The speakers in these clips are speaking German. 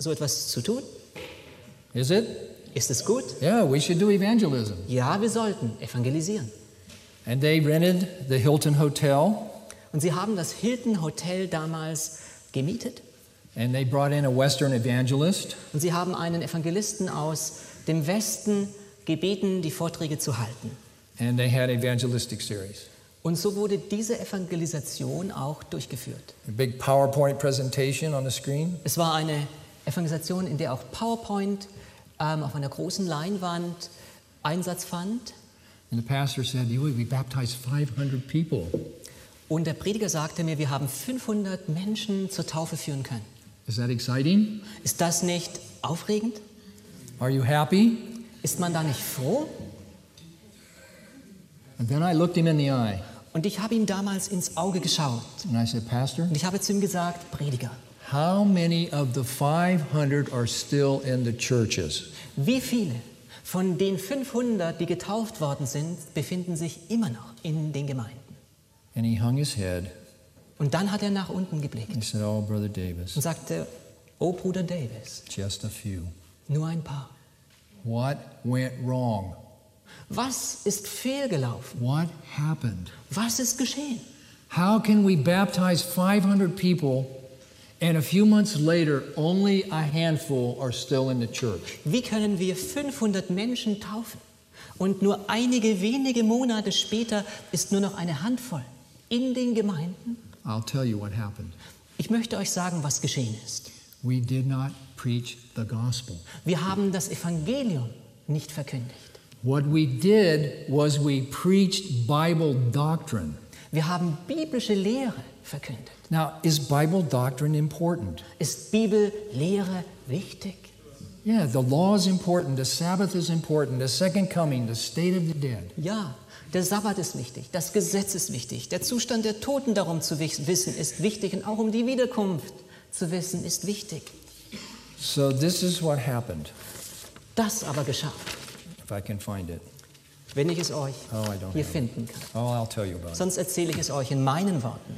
so etwas zu tun? Is it? Ist es gut? Yeah, we should do evangelism. Ja, wir sollten evangelisieren. And they rented the Hilton Hotel, Und sie haben das Hilton Hotel damals gemietet. and they brought in a Western evangelist. Und sie haben einen Evangelisten aus dem Westen gebeten, die Vorträge zu halten. And they had evangelistic series. Und so wurde diese Evangelisation auch durchgeführt. A big PowerPoint presentation on the screen. Es war eine Evangelisation, in der auch PowerPoint auf einer großen Leinwand Einsatz fand. And the pastor said, we baptized 500 people. Und der Prediger sagte mir, wir haben 500 Menschen zur Taufe führen können. Is that exciting? Ist das nicht aufregend? Are you happy? Ist man da nicht froh? And then I looked him in the eye. Und ich habe ihm damals ins Auge geschaut. And I said, Pastor, Und ich habe zu ihm gesagt, Prediger, how many of the 500 are still in the churches? wie viele von den 500, die getauft worden sind, befinden sich immer noch in den Gemeinden? And he hung his head. Und dann hat er nach unten geblickt He said, oh, Brother Davis, und sagte, oh Bruder Davis, just a few. nur ein paar. What went wrong? Was ist fehlgelaufen? What happened? Was ist geschehen? How can we baptize 500 people and a few months later only a handful are still in the church? Wie können wir 500 Menschen taufen? Und nur einige wenige Monate später ist nur noch eine Handvoll in den Gemeinden? I'll tell you what happened. Ich möchte euch sagen, was geschehen ist. We did not preach the gospel. Wir haben das Evangelium nicht verkündigt. What we did was we preached Bible doctrine. Wir haben biblische Lehre verkündet. Now, is Bible doctrine important? Ist Bibellehre wichtig? Yeah, the law is important, the Sabbath is important, the second coming, the state of the dead. Ja, der Sabbat ist wichtig, das Gesetz ist wichtig, der Zustand der Toten darum zu wissen ist wichtig und auch um die Wiederkunft zu wissen ist wichtig. So this is what happened, Das aber geschah, if I can find it. wenn ich es euch Oh, I don't hier have it. finden kann. Oh, I'll tell you about it. Sonst erzähle ich es euch in meinen Worten.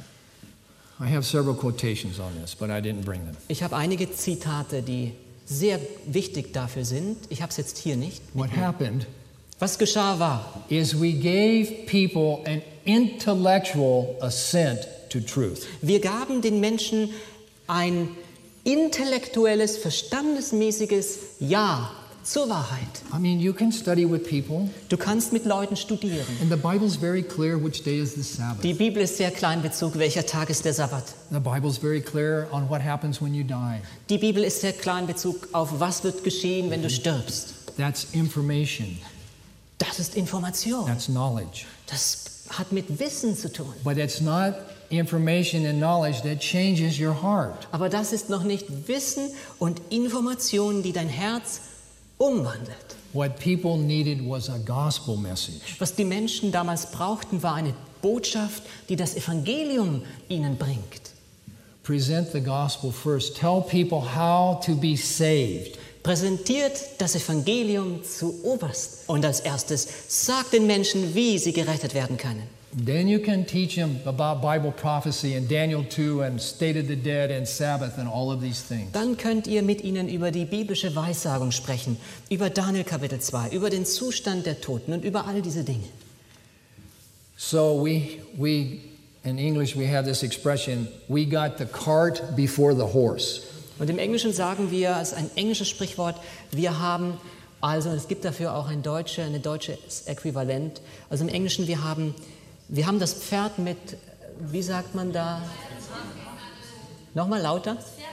I have several quotations on this, but I didn't bring them. Ich habe einige Zitate, die sehr wichtig dafür sind. Ich habe es jetzt hier nicht. What happened Was geschah war, is we gave people an intellectual assent to truth. wir gaben den Menschen ein intellektuelles, verstandesmäßiges Ja zur Wahrheit. I mean, you can study with people, Du kannst mit Leuten studieren. and the Bible's very clear which day is the Sabbath. Die Bibel ist sehr klar in Bezug, welcher Tag ist der Sabbat. The Bible's very clear on what happens when you die. Die Bibel ist sehr klar in Bezug auf, was wird geschehen, wenn du stirbst. That's information. Das ist Information. That's knowledge. Das hat mit Wissen zu tun. But it's not information and knowledge that changes your heart. Aber das ist noch nicht Wissen und Information, die dein Herz umwandelt. What people needed was a gospel message. Was die Menschen damals brauchten, war eine Botschaft, die das Evangelium ihnen bringt. Present the gospel first. Tell people how to be saved. Präsentiert das Evangelium zu oberst. Und als erstes sagt den Menschen, wie sie gerettet werden können. Then you can teach them about Bible prophecy and Daniel 2 and state of the dead and Sabbath and all of these things. Dann könnt ihr mit ihnen über die biblische Weissagung sprechen, über Daniel Kapitel 2, über den Zustand der Toten und über all diese Dinge. So we in English we have this expression, we got the cart before the horse. Und im Englischen sagen wir, als ein englisches Sprichwort, wir haben, also es gibt dafür auch ein deutsches Äquivalent, also im Englischen wir haben das Pferd mit, wie sagt man da? Nochmal lauter?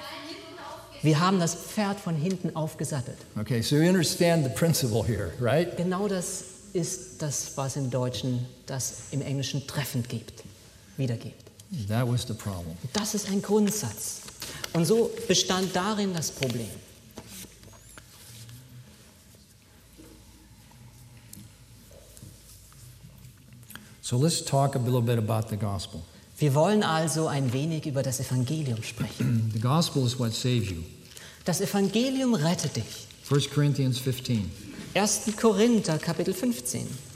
Wir haben das Pferd von hinten aufgesattelt. Okay, so you understand the principle here, right? Genau das ist das, was im Deutschen, das im Englischen treffend wiedergibt. That was the problem. Das ist ein Grundsatz. Und so bestand darin das Problem. So let's talk a little bit about the gospel. Wir wollen also ein wenig über das Evangelium sprechen. The gospel is what saves you. Das Evangelium rettet dich. 1 Corinthians 15. 1. Korinther, Kapitel 15.